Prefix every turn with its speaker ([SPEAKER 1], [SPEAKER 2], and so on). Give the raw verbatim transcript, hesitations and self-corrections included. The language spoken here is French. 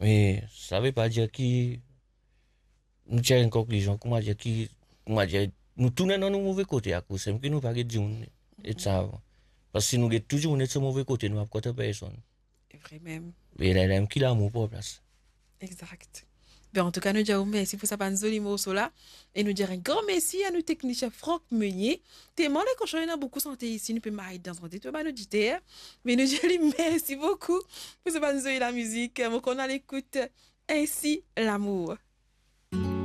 [SPEAKER 1] Mais ça veut pas dire que nous tirons une conclusion, comment dire, qui, comment dire, nous tournons dans nos mauvais côtés à cause, c'est que nous pas dire, et ça, parce que si nous sommes toujours dans ce mauvais côté, nous avons côté personne.
[SPEAKER 2] C'est vrai même.
[SPEAKER 1] Mais là, il qui l'amour pour place.
[SPEAKER 2] Exact. Ben, en tout cas, nous disons merci pour ça, pas joli morceau là. Et nous disons un grand merci à nos techniciens Franck Meunier. Tellement les cochons, il y a beaucoup santé ici, nous pouvons marrer dans santé, tu peux pas nous dire. Mais nous disons merci beaucoup pour ça, pas la musique. Donc, on a l'écoute ainsi l'amour.